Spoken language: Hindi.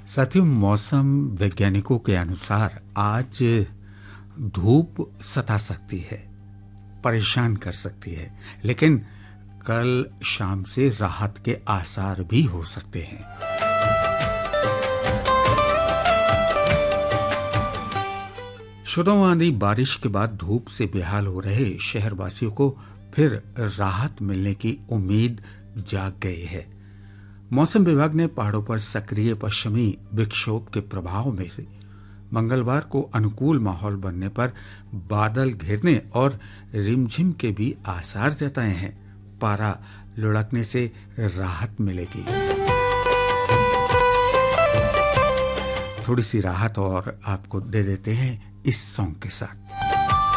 साथियों, मौसम वैज्ञानिकों के अनुसार आज धूप सता सकती है, परेशान कर सकती है, लेकिन कल शाम से राहत के आसार भी हो सकते हैं। शुरुआती आंधी बारिश के बाद धूप से बेहाल हो रहे शहरवासियों को फिर राहत मिलने की उम्मीद जाग गई है। मौसम विभाग ने पहाड़ों पर सक्रिय पश्चिमी विक्षोभ के प्रभाव में से मंगलवार को अनुकूल माहौल बनने पर बादल घिरने और रिमझिम के भी आसार जताए हैं। पारा लुढ़कने से राहत मिलेगी। थोड़ी सी राहत और आपको दे देते हैं इस सॉन्ग के साथ।